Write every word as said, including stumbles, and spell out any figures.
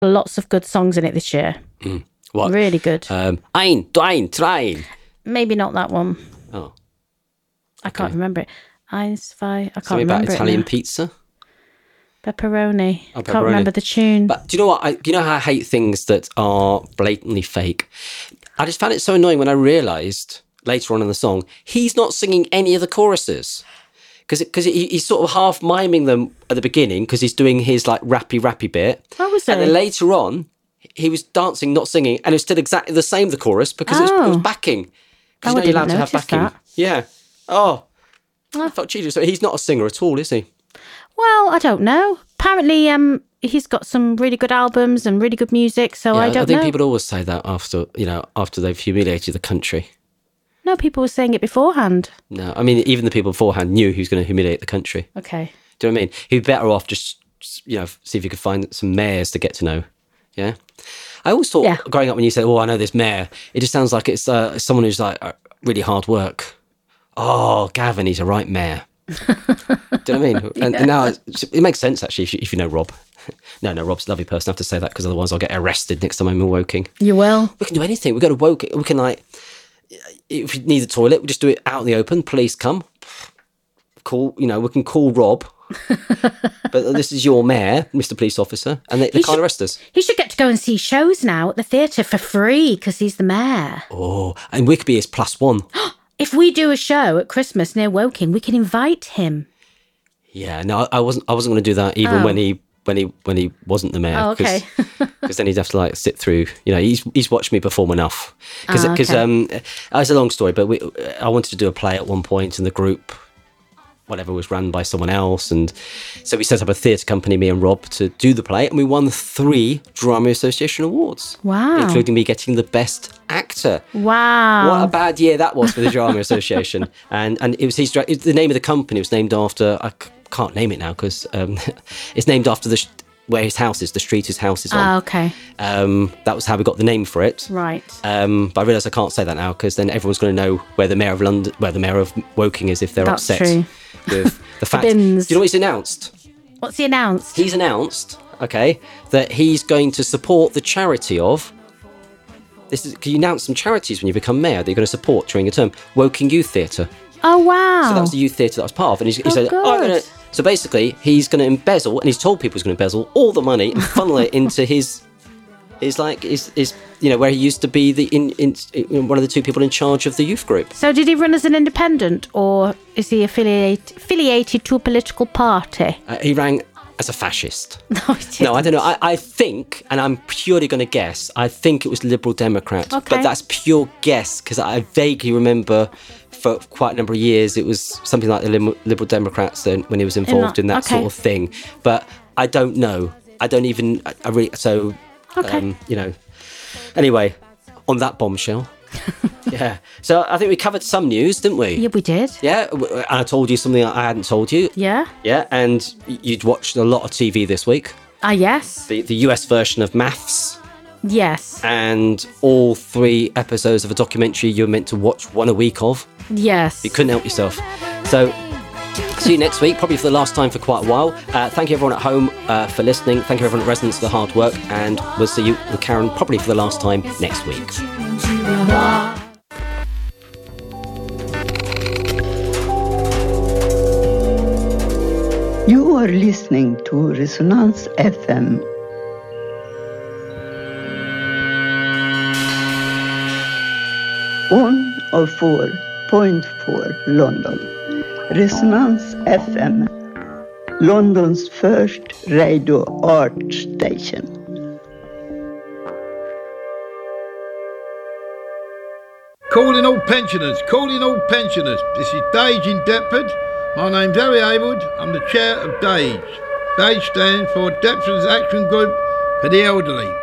lots of good songs in it this year. Mm. What? Really good. Um, ein, zwei, drei. Maybe not that one. Oh. I can't Okay. remember it. Eins, zwei, I can't Something remember about it Italian now. pizza. Pepperoni. Oh, I can't pepperoni. remember the tune. But do you know what? I, you know how I hate things that are blatantly fake? I just found it so annoying when I realised later on in the song, he's not singing any of the choruses. Because he, he's sort of half miming them at the beginning because he's doing his like rappy rappy bit. Oh, was And he? then later on, he was dancing, not singing, and it was still exactly the same, the chorus, because it, was, it was Oh. backing. Because Oh, I you know you're allowed didn't to have notice backing. that. Yeah. Oh. I felt cheated. So he's not a singer at all, is he? Well, I don't know. Apparently, um, he's got some really good albums and really good music, so Yeah, I don't think know. people always say that after, you know, after they've humiliated the country. No, people were saying it beforehand. No, I mean, even the people beforehand knew he was going to humiliate the country. Okay. Do you know what I mean? He'd be better off just, you know, see if you could find some mayors to get to know. Yeah. I always thought, Yeah. growing up, when you said, oh, I know this mayor, it just sounds like it's uh, someone who's like uh, really hard work. Oh, Gavin, he's a right mayor. Do you know what I mean? And, and now it's, it makes sense, actually, if you, if you know Rob. No, no, Rob's a lovely person. I have to say that because otherwise I'll get arrested next time I'm in Woking. You will. We can do anything. We go to Woking. We can, like, if you need a toilet, we just do it out in the open. Police come. Call, you know, we can call Rob. But this is your mayor, Mister Police Officer, and they, they He can't should- arrest us. He should get to go and see shows now at the theatre for free because he's the mayor. Oh, and Wickerby is plus one. If we do a show at Christmas near Woking, we can invite him. Yeah, no, I wasn't. I wasn't going to do that even Oh. when he when he when he wasn't the mayor. Oh, okay. Because then he'd have to like sit through. You know, he's he's watched me perform enough. Because Ah, okay. um, it's a long story, but we, I wanted to do a play at one point, and the group, whatever, was run by someone else, and so we set up a theatre company, me and Rob, to do the play, and we won three Drama Association awards. Wow. Including me getting the best actor. Wow. What a bad year that was for the Drama Association. And and it was his dra- it, the name of the company was named after, I c- can't name it now because um, it's named after the sh- where his house is, the street his house is on. Ah, okay. Um, that was how we got the name for it. Right. Um, but I realise I can't say that now because then everyone's going to know where the mayor of London, where the mayor of Woking is if they're That's upset true. with the fact. bins. Do you know what he's announced? What's he announced? He's announced, okay, that he's going to support the charity of. This is because you announce some charities when you become mayor that you're going to support during your term. Woking Youth Theatre. Oh, wow. So that was the youth theatre that I was part of, and he's, he Oh, said, "Oh, I'm good. gonna." So basically, he's going to embezzle, and he's told people he's going to embezzle all the money and funnel it into his, his like his, his you know, where he used to be the in, in, in one of the two people in charge of the youth group. So did he run as an independent or is he affiliate, affiliated to a political party? Uh, he ran as a fascist. No, he didn't. No, I don't know. I, I think, and I'm purely going to guess, I think it was Liberal Democrat. Okay. But that's pure guess because I vaguely remember for quite a number of years it was something like the Lim- Liberal Democrats then when he was involved in that, okay. sort of thing. But I don't know. I don't even. I, I really. So, Okay. um, you know. Anyway, on that bombshell. Yeah. So I think we covered some news, didn't we? Yeah, we did. Yeah. w- And I told you something I hadn't told you. Yeah. Yeah. And you'd watched a lot of T V this week. Ah, yes. The, the U S version of Maths, Yes. and all three episodes of a documentary you were meant to watch one a week of. Yes. You couldn't help yourself. So, see you next week, probably for the last time for quite a while. Uh, thank you everyone at home uh, for listening. Thank you everyone at Resonance for the hard work. And we'll see you with Karen probably for the last time next week. You are listening to Resonance F M. one oh four point four London. Resonance F M. London's first radio art station. Calling all pensioners, calling all pensioners. This is Dage in Deptford. My name's Harry Haywood. I'm the chair of Dage. Dage stands for Deptford's Action Group for the Elderly.